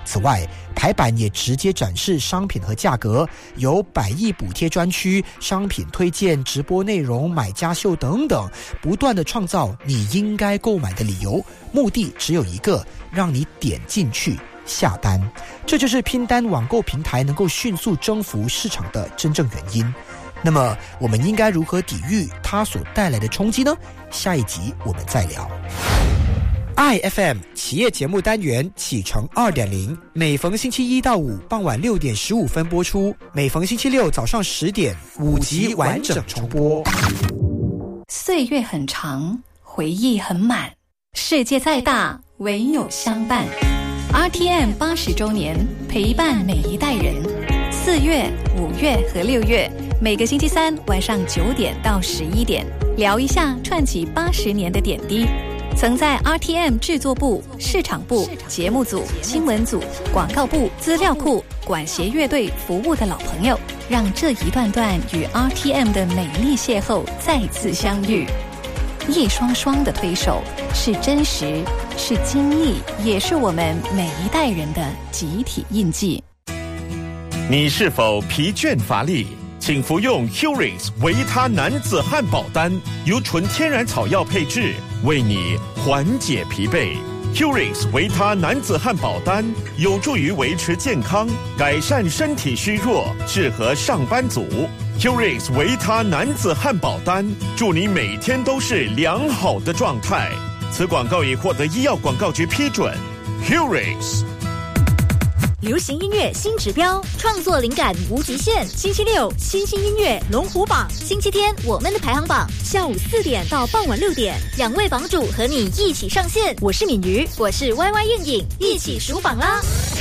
此外，台版也直接展示商品和价格，有100亿补贴专区、商品推荐、直播内容、买家秀等等，不断的创造你应该购买的理由，目的只有一个，让你点进去下单。这就是拼单网购平台能够迅速征服市场的真正原因。那么我们应该如何抵御它所带来的冲击呢？下一集我们再聊。IFM 企业节目单元启程 2.0， 每逢星期1到5傍晚6点15分播出，每逢星期六早上10点5集完整重播。 岁月很长，回忆很满，世界再大，唯有相伴。RTM 80周年，陪伴每一代人。4月、5月和6月，每个星期三晚上9点到11点，聊一下串起80年的点滴。曾在 RTM 制作部、市场部、节目组、新闻组、广告部、资料库、管弦乐队服务的老朋友，让这一段段与 RTM 的美丽邂逅再次相遇。一双双的推手，是真实，是经历，也是我们每一代人的集体印记。 你是否疲倦乏力？请服用 Curix 维他男子汉堡丹，由纯天然草药配制，为你缓解疲惫。Curix 维他男子汉堡丹有助于维持健康，改善身体虚弱，适合上班族。Curix 维他男子汉堡丹，祝你每天都是良好的状态。此广告已获得医药广告局批准。Curix。 流行音乐新指标，创作灵感无极限。星期六新兴音乐龙虎榜，星期天我们的排行榜，下午4点到傍晚6点，2位榜主和你一起上线。我是敏瑜，我是 YY 映影，一起数榜啦！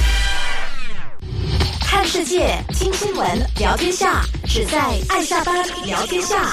看世界，听新闻，聊天下，只在爱下班聊天下。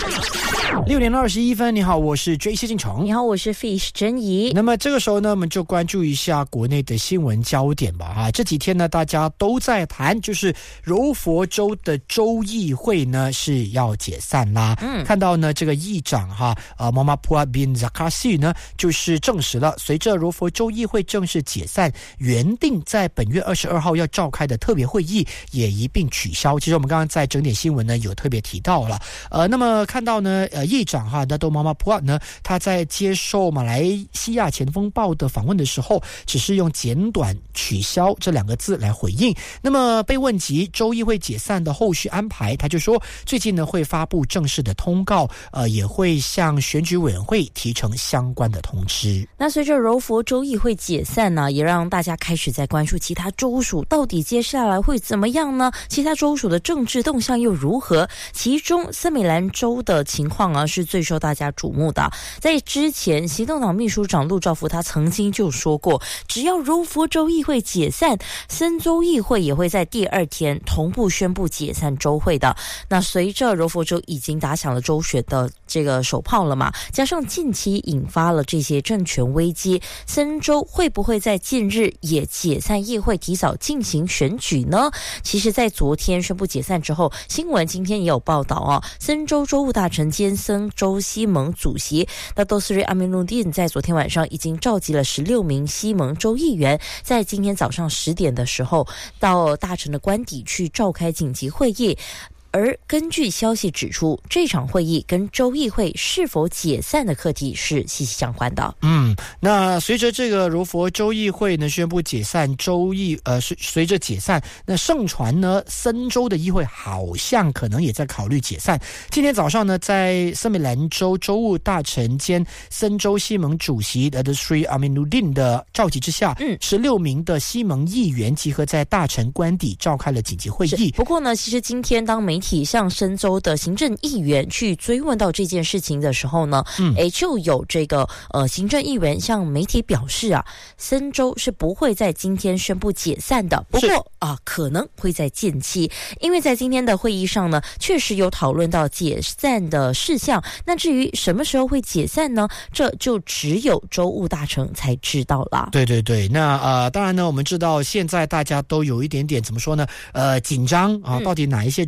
6点21分，你好，我是 J 谢敬成。 你好，我是 Fish 珍怡。 那么这个时候呢，我们就关注一下国内的新闻焦点吧。这几天呢，大家都在谈，就是柔佛州的州议会呢是要解散啦。看到呢，这个议长Muhammad Puad bin Zakasi 呢，就是证实了，随着柔佛州议会正式解散，原定在本月22号要召开的特别会议也一并取消。其实我们刚刚在整点新闻呢有特别提到了。那么看到呢，议长Dato' Muhammad Puad 呢，他在接受马来西亚前锋报的访问的时候，只是用简短取消这2个字来回应。那么被问及州议会解散的后续安排，他就说最近呢会发布正式的通告，也会向选举委员会提呈相关的通知。 那随着柔佛州议会解散呢，也让大家开始在关注其他州属到底接下来会怎么样呢？其他州属的政治动向又如何？其中森美兰州的情况是最受大家瞩目的。在之前，行动党秘书长陆兆福他曾经就说过，只要柔佛州议会解散，森州议会也会在第2天同步宣布解散州会的。那随着柔佛州已经打响了州选的这个首炮了嘛，加上近期引发了这些政权危机，森州会不会在近日也解散议会，提早进行选举呢？其实在昨天宣布解散之后，新闻今天也有报道森州州务大臣兼森州西盟主席Dato' Seri Aminuddin 在昨天晚上已经召集了16名西盟州议员，在今天早上10点的时候到大臣的官邸去召开紧急会议。而根据消息指出，这场会议跟州议会是否解散的课题是息息相关的。 那随着这个柔佛州议会呢宣布解散，随着解散，那盛传呢森州的议会好像可能也在考虑解散。今天早上呢，在森美兰州州务大臣兼森州西盟主席Dato' Seri Aminuddin 的召集之下，16名的西盟议员集合在大臣官邸召开了紧急会议。 不过呢，其实今天当媒体向森州的行政议员去追问到这件事情的时候呢，就有这个行政议员向媒体表示森州是不会在今天宣布解散的，不过可能会在近期，因为在今天的会议上呢，确实有讨论到解散的事项。那至于什么时候会解散呢？这就只有州务大臣才知道了。 对对对，那当然呢，我们知道现在大家都有一点点怎么说呢？紧张到底哪一些州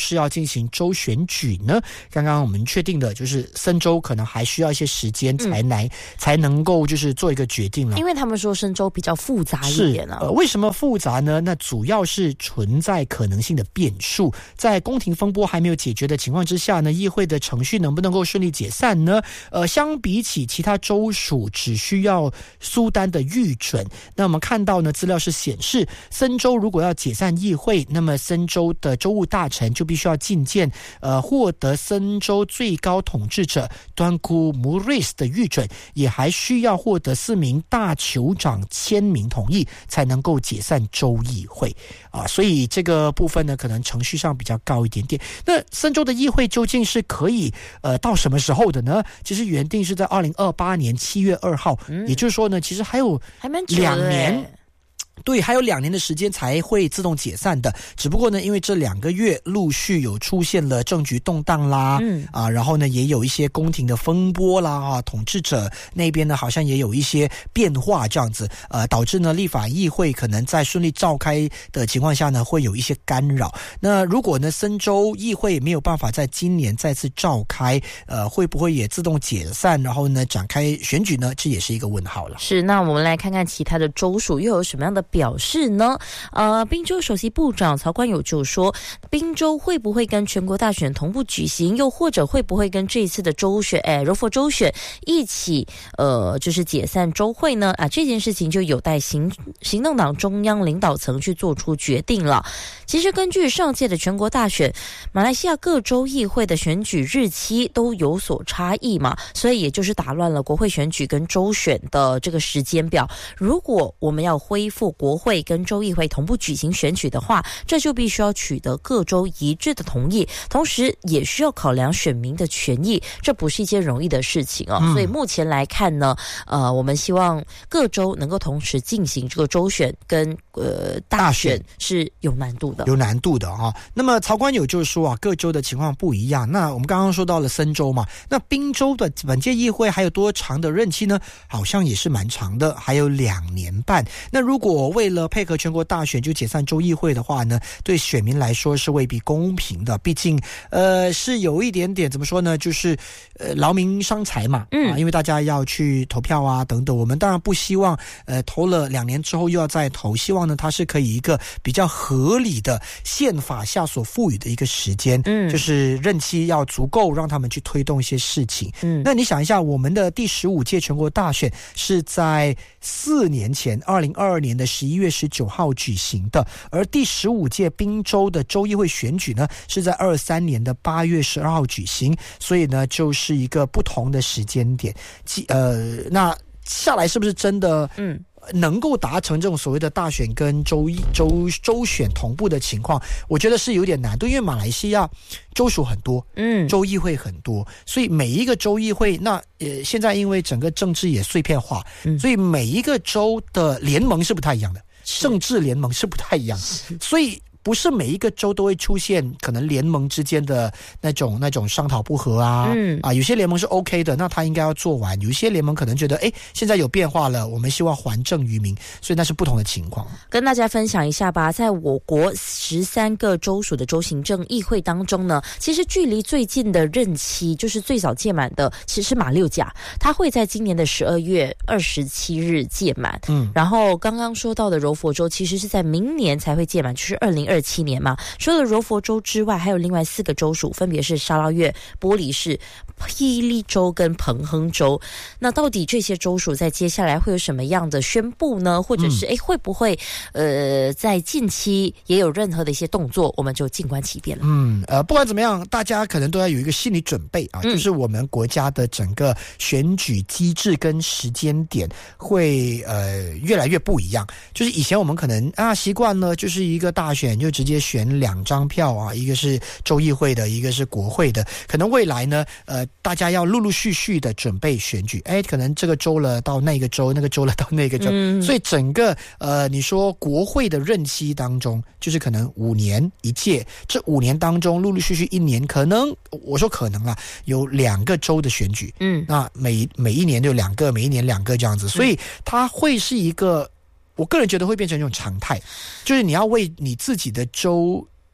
是要进行州选举呢？刚刚我们确定的就是森州可能还需要一些时间才能够就是做一个决定了。 因为他们说森州比较复杂一点啊。 为什么复杂呢？那主要是存在可能性的变数，在宫廷风波还没有解决的情况之下呢，议会的程序能不能够顺利解散呢？相比起其他州属只需要苏丹的预准，那我们看到呢，资料是显示森州如果要解散议会，那么森州的州务大臣就必须要进见获得森州最高统治者端库穆瑞斯的预准，也还需要获得4名大酋长签名同意才能够解散州议会所以这个部分呢可能程序上比较高一点点。那森州的议会究竟是可以到什么时候的呢？其实原定是在2028年7月2号，也就是说呢其实还蛮久的2年。对，还有2年的时间才会自动解散的。只不过呢，因为这2个月陆续有出现了政局动荡啦，然后呢也有一些宫廷的风波啦，统治者那边呢好像也有一些变化这样子，导致呢立法议会可能在顺利召开的情况下呢会有一些干扰。那如果呢森州议会没有办法在今年再次召开，会不会也自动解散，然后呢展开选举呢？这也是一个问号了。 是，那我们来看看其他的州属又有什么样的表示呢？宾州首席部长曹冠友就说，宾州会不会跟全国大选同步举行，又或者会不会跟这一次的州选柔佛州选一起就是解散州会呢？这件事情就有待行动党中央领导层去做出决定了。其实根据上届的全国大选，马来西亚各州议会的选举日期都有所差异嘛，所以也就是打乱了国会选举跟州选的这个时间表。如果我们要恢复国会跟州议会同步举行选举的话，这就必须要取得各州一致的同意，同时也需要考量选民的权益，这不是一件容易的事情所以目前来看呢，我们希望各州能够同时进行这个州选跟大选是有难度的， 那么曹冠友就是说各州的情况不一样。那我们刚刚说到了森州嘛，那宾州的本届议会还有多长的任期呢？好像也是蛮长的，还有2年半。那如果为了配合全国大选就解散州议会的话呢，对选民来说是未必公平的。毕竟是有一点点怎么说呢，就是劳民伤财嘛，因为大家要去投票等等。我们当然不希望投了2年之后又要再投，希望呢它是可以一个比较合理的宪法下所赋予的一个时间，就是任期要足够让他们去推动一些事情。那你想一下，我们的第15届全国大选是在4年前2022年的11月19号举行的，而第15届宾州的州议会选举呢是在23年的8月12号举行，所以呢就是一个不同的时间点。那下来是不是真的能够达成这种所谓的大选跟州选同步的情况，我觉得是有点难度。因为马来西亚州属很多，州议会很多，所以每一个州议会，那现在因为整个政治也碎片化，所以每一个州的联盟是不太一样的，政治联盟是不太一样的，所以不是每一个州都会出现可能联盟之间的那种商讨不合有些联盟是 OK 的，那他应该要做完；有一些联盟可能觉得现在有变化了，我们希望还政于民，所以那是不同的情况。 跟大家分享一下吧，在我国13个州属的州行政议会当中呢，其实距离最近的任期就是最早届满的其实是马六甲，它会在今年的12月27日届满。然后刚刚说到的柔佛州其实是在明年才会届满，就是2027年嘛。除了柔佛州之外，还有另外4个州属，分别是沙拉越、玻璃市、霹雳州跟彭亨州。那到底这些州属在接下来会有什么样的宣布呢？或者是会不会在近期也有任何的一些动作，我们就静观其变了。 不管怎么样，大家可能都要有一个心理准备就是我们国家的整个选举机制跟时间点会越来越不一样。就是以前我们可能习惯了就是一个大选就直接选2张票一个是州议会的，一个是国会的。可能未来呢大家要陆陆续续的准备选举，可能这个州了到那个州，那个州了到那个州，所以整个你说国会的任期当中，就是可能5年一届，这5年当中陆陆续续1年，可能我说可能有2个州的选举，那每一年就2个，每一年2个这样子，所以它会是一个，我个人觉得会变成一种常态，就是你要为你自己的州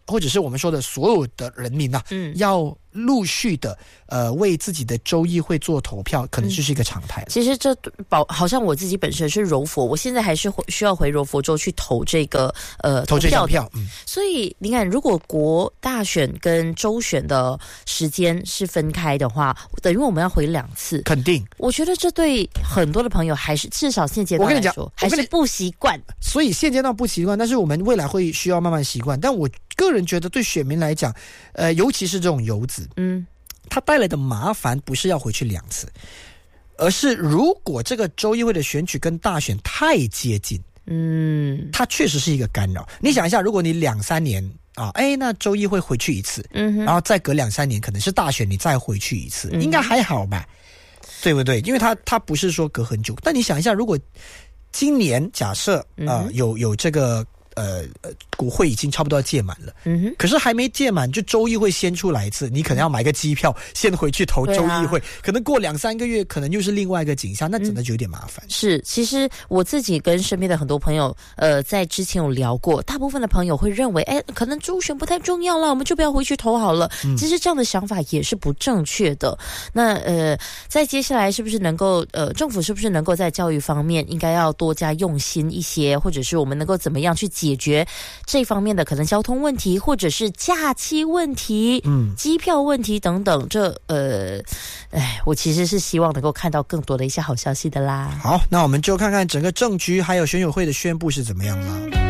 或者是我们说的所有的人民啊，要陆续的为自己的州议会做投票，可能就是一个常态。 其实这好像我自己本身是柔佛，我现在还是需要回柔佛州去投这个投这张票。 所以你看，如果国大选跟州选的时间是分开的话，等于我们要回2次。 肯定， 我觉得这对很多的朋友还是至少现阶段来说还是不习惯。 所以现阶段不习惯，但是我们未来会需要慢慢习惯。但我个人觉得对选民来讲，尤其是这种游子，它带来的麻烦不是要回去2次，而是如果这个州议会的选举跟大选太接近，它确实是一个干扰。你想一下，如果你2-3年那州议会回去一次，然后再隔2-3年可能是大选，你再回去一次，应该还好吧？对不对？因为它不是说隔很久。但你想一下，如果今年假设有这个国会已经差不多要届满了，可是还没届满，就州议会先出来一次，你可能要买个机票先回去投州议会，可能过2-3个月，可能又是另外一个景象，那真的就有点麻烦。 是，其实我自己跟身边的很多朋友，在之前有聊过，大部分的朋友会认为，可能州选不太重要了，我们就不要回去投好了。其实这样的想法也是不正确的。那在接下来是不是能够政府是不是能够在教育方面应该要多加用心一些，或者是我们能够怎么样去解决这方面的可能交通问题，或者是假期问题、机票问题等等，我其实是希望能够看到更多的一些好消息的啦。 好，那我们就看看整个政局还有选委会的宣布是怎么样啦。